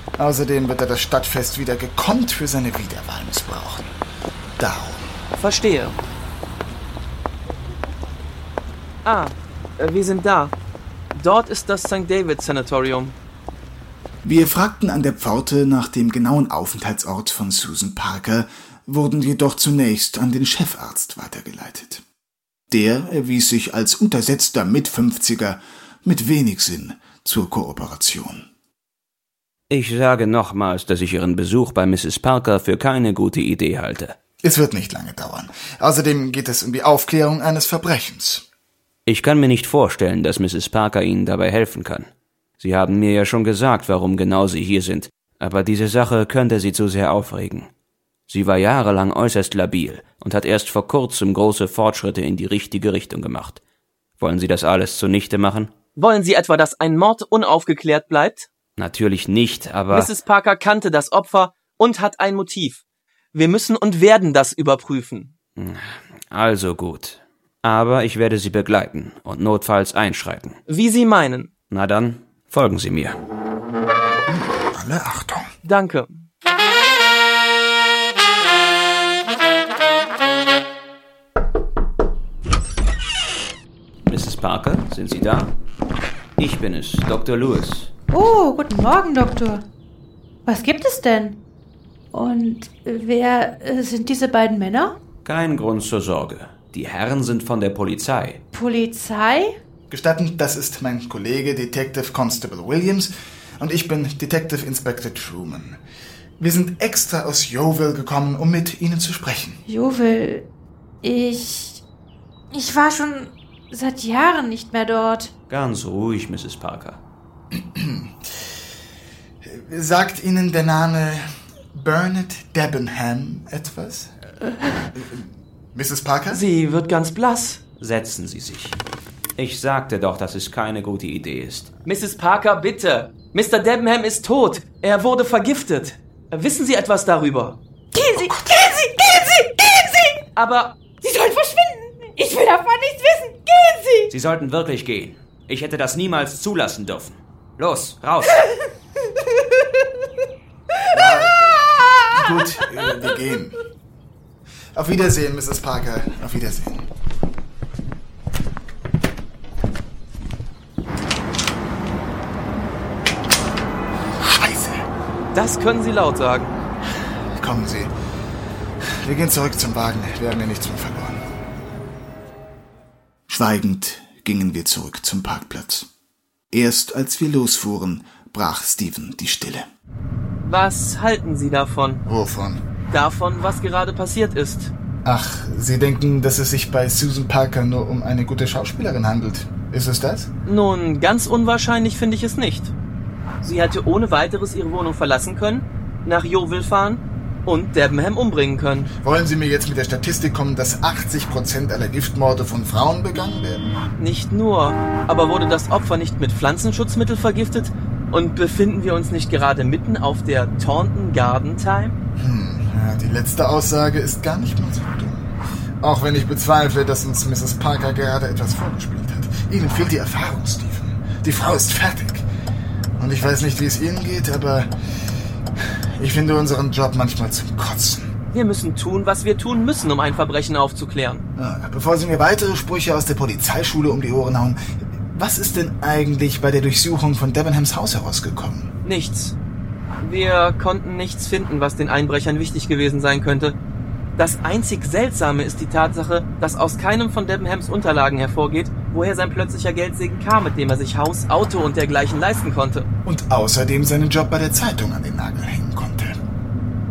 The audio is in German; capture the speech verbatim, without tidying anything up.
Außerdem wird er das Stadtfest wieder gekonnt für seine Wiederwahl missbrauchen. Darum. Verstehe. Ah, wir sind da. Dort ist das Sankt David Sanatorium. Wir fragten an der Pforte nach dem genauen Aufenthaltsort von Susan Parker, wurden jedoch zunächst an den Chefarzt weitergeleitet. Der erwies sich als untersetzter Mitfünfziger mit wenig Sinn zur Kooperation. Ich sage nochmals, dass ich Ihren Besuch bei Misses Parker für keine gute Idee halte. Es wird nicht lange dauern. Außerdem geht es um die Aufklärung eines Verbrechens. Ich kann mir nicht vorstellen, dass Misses Parker Ihnen dabei helfen kann. Sie haben mir ja schon gesagt, warum genau Sie hier sind, aber diese Sache könnte Sie zu sehr aufregen. Sie war jahrelang äußerst labil und hat erst vor kurzem große Fortschritte in die richtige Richtung gemacht. Wollen Sie das alles zunichte machen? Wollen Sie etwa, dass ein Mord unaufgeklärt bleibt? Natürlich nicht, aber... Misses Parker kannte das Opfer und hat ein Motiv. Wir müssen und werden das überprüfen. Also gut. Aber ich werde Sie begleiten und notfalls einschreiten. Wie Sie meinen. Na dann, folgen Sie mir. Alle Achtung. Danke. Misses Parker, sind Sie da? Ich bin es, Doktor Lewis. Oh, guten Morgen, Doktor. Was gibt es denn? Und wer äh, sind diese beiden Männer? Kein Grund zur Sorge. Die Herren sind von der Polizei. Polizei? Gestatten, das ist mein Kollege Detective Constable Williams und ich bin Detective Inspector Truman. Wir sind extra aus Yeovil gekommen, um mit Ihnen zu sprechen. Yeovil, ich... Ich war schon seit Jahren nicht mehr dort. Ganz ruhig, Misses Parker. Sagt Ihnen der Name Bernard Debenham etwas? Äh. Misses Parker? Sie wird ganz blass. Setzen Sie sich. Ich sagte doch, dass es keine gute Idee ist. Misses Parker, bitte. Mister Debenham ist tot. Er wurde vergiftet. Wissen Sie etwas darüber? Gehen Sie, oh gehen Sie, gehen Sie, gehen Sie! Aber... Sie sollen verschwinden. Ich will davon nichts wissen. Gehen Sie! Sie sollten wirklich gehen. Ich hätte das niemals zulassen dürfen. Los, raus! Ja, gut, wir gehen. Auf Wiedersehen, Misses Parker. Auf Wiedersehen. Scheiße. Das können Sie laut sagen. Kommen Sie. Wir gehen zurück zum Wagen. Wir haben ja nichts mehr verloren. Schweigend gingen wir zurück zum Parkplatz. Erst als wir losfuhren, brach Stephen die Stille. Was halten Sie davon? Wovon? Davon, was gerade passiert ist. Ach, Sie denken, dass es sich bei Susan Parker nur um eine gute Schauspielerin handelt. Ist es das? Nun, ganz unwahrscheinlich finde ich es nicht. Sie hätte ohne weiteres ihre Wohnung verlassen können, nach Yeovil fahren und Debenham umbringen können. Wollen Sie mir jetzt mit der Statistik kommen, dass achtzig Prozent aller Giftmorde von Frauen begangen werden? Nicht nur, aber wurde das Opfer nicht mit Pflanzenschutzmittel vergiftet? Und befinden wir uns nicht gerade mitten auf der Taunton Garden Time? Hm, ja, die letzte Aussage ist gar nicht mal so dumm. Auch wenn ich bezweifle, dass uns Misses Parker gerade etwas vorgespielt hat. Ihnen fehlt die Erfahrung, Stephen. Die Frau ist fertig. Und ich weiß nicht, wie es Ihnen geht, aber ich finde unseren Job manchmal zum Kotzen. Wir müssen tun, was wir tun müssen, um ein Verbrechen aufzuklären. Ja, bevor Sie mir weitere Sprüche aus der Polizeischule um die Ohren hauen, was ist denn eigentlich bei der Durchsuchung von Debenhams Haus herausgekommen? Nichts. Wir konnten nichts finden, was den Einbrechern wichtig gewesen sein könnte. Das einzig Seltsame ist die Tatsache, dass aus keinem von Debenhams Unterlagen hervorgeht, woher sein plötzlicher Geldsegen kam, mit dem er sich Haus, Auto und dergleichen leisten konnte. Und außerdem seinen Job bei der Zeitung an den Nagel hängen konnte.